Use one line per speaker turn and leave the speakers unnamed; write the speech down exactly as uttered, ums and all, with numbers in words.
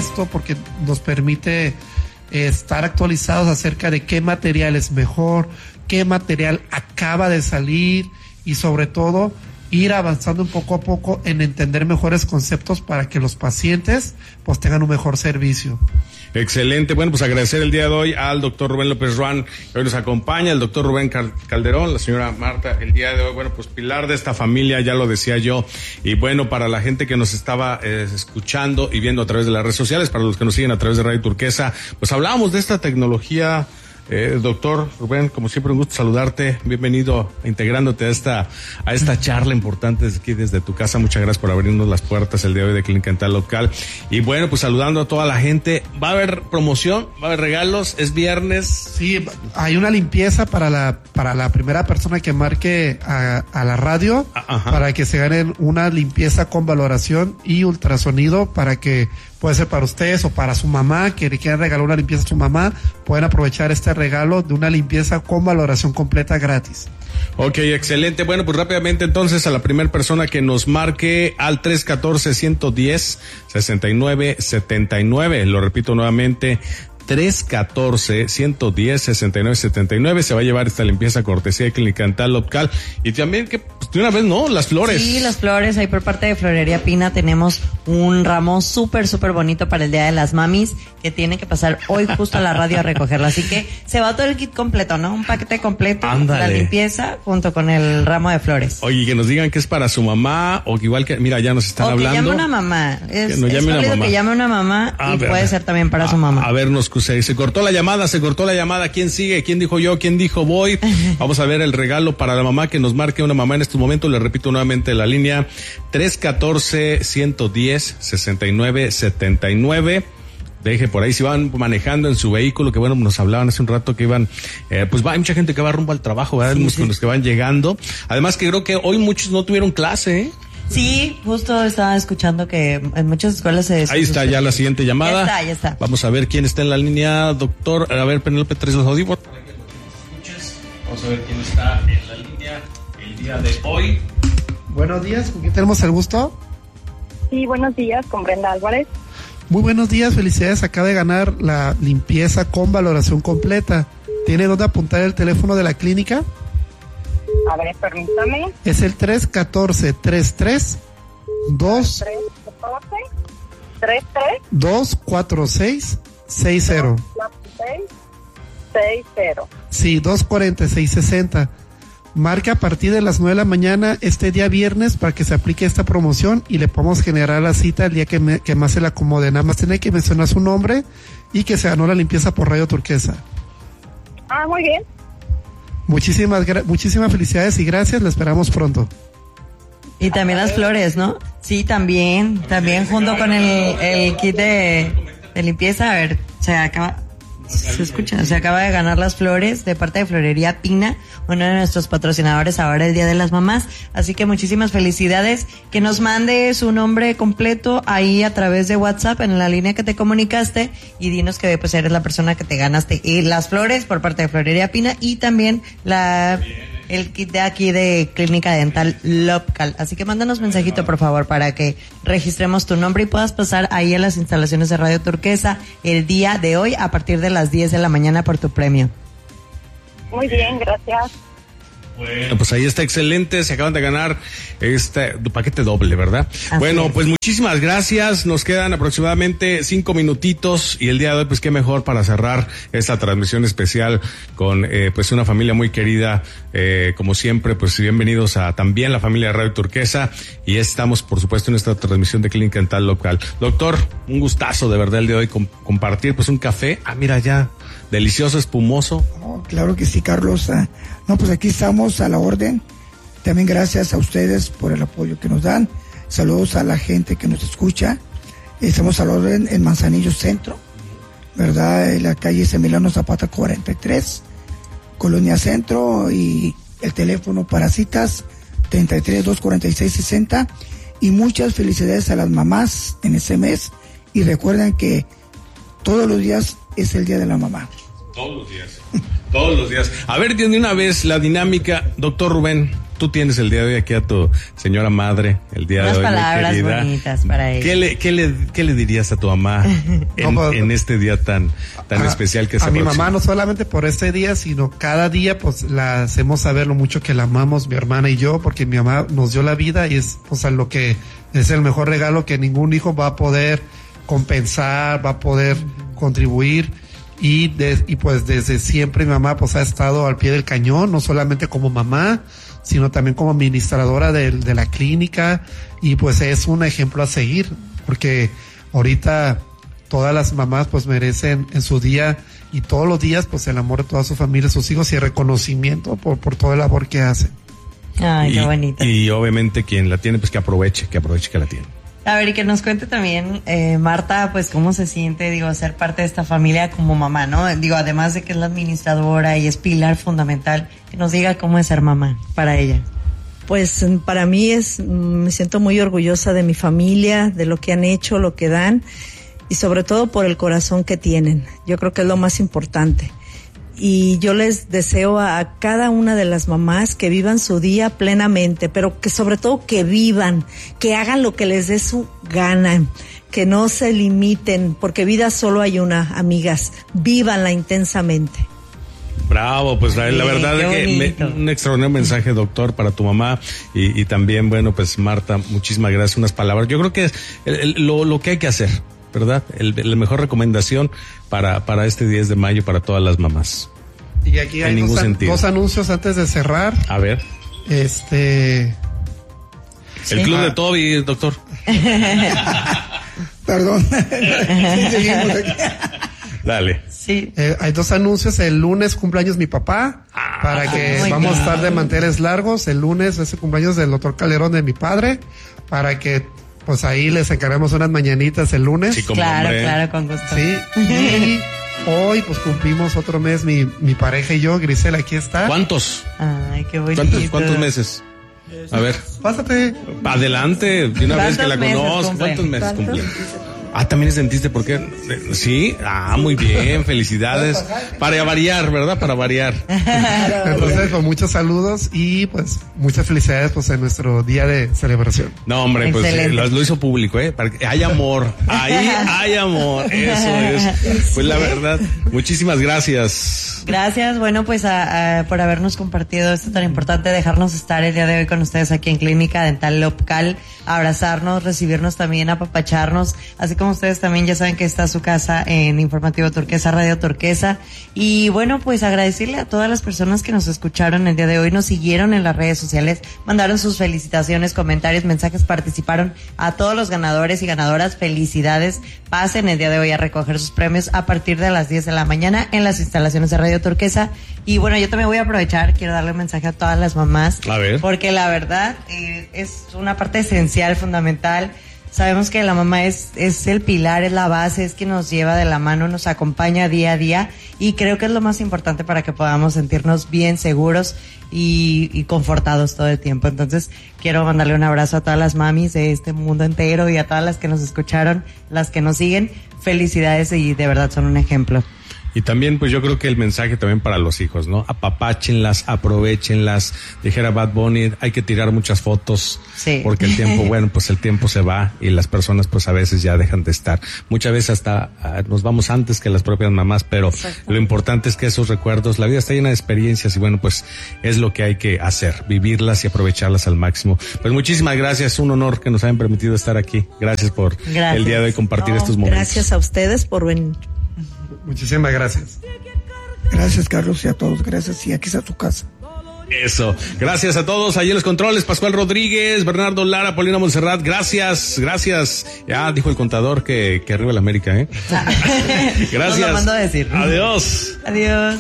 esto porque nos permite eh, estar actualizados acerca de qué material es mejor, qué material acaba de salir y sobre todo ir avanzando un poco a poco en entender mejores conceptos para que los pacientes pues tengan un mejor servicio.
Excelente. Bueno, pues agradecer el día de hoy al doctor Rubén López Ruán, que hoy nos acompaña, el doctor Rubén Calderón, la señora Marta, el día de hoy, bueno, pues pilar de esta familia, ya lo decía yo, y bueno, para la gente que nos estaba eh, escuchando y viendo a través de las redes sociales, para los que nos siguen a través de Radio Turquesa, pues hablábamos de esta tecnología. Eh, doctor Rubén, como siempre un gusto saludarte, bienvenido integrándote a esta a esta charla importante desde aquí desde tu casa. Muchas gracias por abrirnos las puertas el día de hoy de Clínica Dental Local. Y bueno, pues saludando a toda la gente, va a haber promoción, va a haber regalos, es viernes.
Sí, hay una limpieza para la para la primera persona que marque a, a la radio. Ajá. Para que se ganen una limpieza con valoración y ultrasonido, para que puede ser para ustedes o para su mamá, que le quieran regalar una limpieza a su mamá, pueden aprovechar este regalo de una limpieza con valoración completa gratis.
Ok, excelente. Bueno, pues rápidamente entonces a la primera persona que nos marque al tres uno cuatro, uno uno cero, seis nueve siete nueve, lo repito nuevamente, tres uno cuatro, uno uno cero, seis nueve siete nueve, se va a llevar esta limpieza cortesía de Clínica Dental Local. Y también que pues, de una vez, ¿no? Las flores.
Sí, las flores, ahí por parte de Florería Pina tenemos un ramo súper, súper bonito para el Día de las Mamis, que tiene que pasar hoy justo a la radio a recogerlo. Así que se va todo el kit completo, ¿no? Un paquete completo, Ándale. La limpieza junto con el ramo de flores.
Oye, que nos digan que es para su mamá, o que igual que, mira, ya nos están
o
hablando.
que llame una mamá. Es,
que nos llame
es
una mamá.
que llame una mamá ah, y verdad. Puede ser también para
a,
su mamá.
A ver, nos se, se cortó la llamada, se cortó la llamada. ¿Quién sigue? ¿Quién dijo yo? ¿Quién dijo voy? Vamos a ver el regalo para la mamá, que nos marque una mamá en estos momentos. Le repito nuevamente la línea tres uno cuatro, uno uno cero, seis nueve siete nueve. Deje por ahí, si van manejando en su vehículo, que bueno, nos hablaban hace un rato que iban, eh, pues va, hay mucha gente que va rumbo al trabajo, ¿verdad? Sí, sí. Con los que van llegando. Además que creo que hoy muchos no tuvieron clase, ¿eh?
Sí, justo estaba escuchamos que en muchas escuelas se...
Ahí está ya la siguiente llamada.
Ya está, ya está.
Vamos a ver quién está en la línea, doctor. A ver, Penélope, tres los audífonos para que los escuches. Vamos a ver quién está en la línea el día de hoy.
Buenos días, ¿con quién tenemos el gusto?
Sí, buenos días, con Brenda Álvarez.
Muy buenos días, felicidades, acaba de ganar la limpieza con valoración completa. ¿Tiene dónde apuntar el teléfono de la clínica?
A ver, permítame.
Es el tres uno cuatro, tres tres dos
tres catorce, tres tres
dos cuatro seis seis cero.
cuatro seis seis cero.
Sí, dos cuarenta y seis sesenta. Marca a partir de las nueve de la mañana este día viernes para que se aplique esta promoción y le podamos generar la cita el día que, me, que más se le acomode. Nada más tiene que mencionar su nombre y que se ganó la limpieza por Radio Turquesa.
Ah, muy bien.
Muchísimas, muchísimas felicidades y gracias, la esperamos pronto.
Y también las flores, ¿no? Sí, también, también junto con el, el kit de, de limpieza. A ver, se acaba... Se escucha, se acaba de ganar las flores de parte de Florería Pina, uno de nuestros patrocinadores ahora el Día de las Mamás, así que muchísimas felicidades, que nos mande su nombre completo ahí a través de WhatsApp en la línea que te comunicaste y dinos que pues eres la persona que te ganaste y las flores por parte de Florería Pina y también la el kit de aquí de Clínica Dental Local. Así que mándanos mensajito, por favor, para que registremos tu nombre y puedas pasar ahí a las instalaciones de Radio Turquesa el día de hoy a partir de las diez de la mañana por tu premio.
Muy bien, gracias.
Bueno, pues ahí está, excelente, se acaban de ganar este paquete doble, ¿verdad? Así bueno, es. Pues muchísimas gracias, nos quedan aproximadamente cinco minutitos y el día de hoy, pues qué mejor para cerrar esta transmisión especial con eh, pues una familia muy querida, eh, como siempre, pues bienvenidos a también la familia de Radio Turquesa y estamos, por supuesto, en esta transmisión de Clínica Dental Local. Doctor, un gustazo de verdad el día de hoy com- compartir pues un café, ah mira ya, delicioso, espumoso.
Oh, claro que sí, Carlos. Uh, no, pues aquí estamos a la orden. También gracias a ustedes por el apoyo que nos dan. Saludos a la gente que nos escucha. Estamos a la orden en Manzanillo Centro, ¿verdad? En la calle Emiliano Zapata cuarenta y tres, Colonia Centro, y el teléfono para citas treinta y tres, dos cuarenta y seis, sesenta. Y muchas felicidades a las mamás en ese mes. Y recuerden que todos los días es el Día de la Mamá.
Todos los días, todos los días. A ver, de una vez la dinámica, doctor Rubén, tú tienes el día de hoy aquí a tu señora madre, el día
Unas
de hoy.
Unas palabras bonitas para ella.
¿Qué le, qué le, qué le dirías a tu mamá en, no, pues, en este día tan, tan
a,
especial que se
A mi
aproxima?
mamá no solamente por este día, sino cada día pues la hacemos saber lo mucho que la amamos mi hermana y yo, porque mi mamá nos dio la vida y es pues a lo que es el mejor regalo que ningún hijo va a poder compensar, va a poder contribuir. Y, de, y pues desde siempre mi mamá pues ha estado al pie del cañón, no solamente como mamá, sino también como administradora de, de la clínica, y pues es un ejemplo a seguir, porque ahorita todas las mamás pues merecen en su día y todos los días pues el amor de toda su familia, sus hijos, y el reconocimiento por, por todo el labor que hacen.
Ay,
y,
qué bonito.
Y obviamente quien la tiene pues que aproveche, que aproveche que la tiene.
A ver, y que nos cuente también, eh, Marta, pues cómo se siente, digo, ser parte de esta familia como mamá, ¿no? Digo, además de que es la administradora y es pilar fundamental, que nos diga cómo es ser mamá para ella.
Pues para mí es, me siento muy orgullosa de mi familia, de lo que han hecho, lo que dan, y sobre todo por el corazón que tienen. Yo creo que es lo más importante. Y yo les deseo a, a cada una de las mamás que vivan su día plenamente, pero que sobre todo que vivan, que hagan lo que les dé su gana, que no se limiten, porque vida solo hay una, amigas, vívanla intensamente.
Bravo, pues la, la verdad es que me, un extraordinario mensaje, doctor, para tu mamá, y, y también, bueno, pues Marta, muchísimas gracias, unas palabras. Yo creo que es el, el, lo, lo que hay que hacer, ¿verdad? El, la mejor recomendación para, para este diez de mayo para todas las mamás.
Y aquí hay dos, an, dos anuncios antes de cerrar.
A ver.
Este...
El sí. Club ah. de Toby, doctor.
Perdón. Sí, seguimos aquí.
Dale.
Sí.
Eh, hay dos anuncios. El lunes cumpleaños mi papá, ah, para que vamos bien. a estar de manteles largos. El lunes es el cumpleaños del doctor Calderón, de mi padre, para que pues ahí les encargamos unas mañanitas el lunes.
Sí, como
claro,
hombre.
claro, con gusto.
Sí. Y hoy pues cumplimos otro mes mi, mi pareja y yo. Grisel, aquí está.
¿Cuántos?
Ay, qué bonito.
¿Cuántos, cuántos meses? A ver.
Pásate.
Adelante, de una vez que la conozco. ¿Cuántos meses cumple? Ah, también es dentista, ¿por qué? Sí, ah, muy bien, felicidades. Para variar, ¿verdad? Para variar.
Entonces, con muchos saludos y pues muchas felicidades pues en nuestro día de celebración.
No, hombre, pues lo, lo hizo público, ¿eh? Para que hay amor, ahí hay amor, eso es. Pues la verdad, muchísimas gracias.
Gracias, bueno, pues a, a, por habernos compartido esto tan importante, dejarnos estar el día de hoy con ustedes aquí en Clínica Dental Local, abrazarnos, recibirnos también, apapacharnos, así como ustedes también ya saben que está su casa en Informativo Turquesa, Radio Turquesa. Y bueno, pues agradecerle a todas las personas que nos escucharon el día de hoy, nos siguieron en las redes sociales, mandaron sus felicitaciones, comentarios, mensajes, participaron. A todos los ganadores y ganadoras, felicidades. Pasen el día de hoy a recoger sus premios a partir de las diez de la mañana en las instalaciones de Radio Turquesa. Y bueno, yo también voy a aprovechar, quiero darle un mensaje a todas las mamás.
A ver.
Porque la verdad eh, es una parte esencial, fundamental. Sabemos que la mamá es, es el pilar, es la base, es quien nos lleva de la mano, nos acompaña día a día, y creo que es lo más importante para que podamos sentirnos bien, seguros y, y confortados todo el tiempo. Entonces, quiero mandarle un abrazo a todas las mamis de este mundo entero y a todas las que nos escucharon, las que nos siguen. Felicidades, y de verdad son un ejemplo.
Y también, pues yo creo que el mensaje también para los hijos, ¿no? Apapáchenlas, aprovechenlas. Dijera Bad Bunny, hay que tirar muchas fotos.
Sí.
Porque el tiempo, bueno, pues el tiempo se va y las personas pues a veces ya dejan de estar. Muchas veces hasta uh, nos vamos antes que las propias mamás, pero lo importante es que esos recuerdos, la vida está llena de experiencias y bueno, pues es lo que hay que hacer, vivirlas y aprovecharlas al máximo. Pues muchísimas gracias, un honor que nos hayan permitido estar aquí. Gracias por gracias. el día de hoy compartir no, estos momentos.
Gracias a ustedes por venir.
Muchísimas gracias.
Gracias, Carlos, y a todos. Gracias, y aquí está tu casa.
Eso. Gracias a todos. Allí en los controles, Pascual Rodríguez, Bernardo Lara, Paulina Montserrat. Gracias, gracias. Ya dijo el contador que, que arriba el América, ¿eh? Gracias.
Nos lo mandó a decir.
Adiós.
Adiós.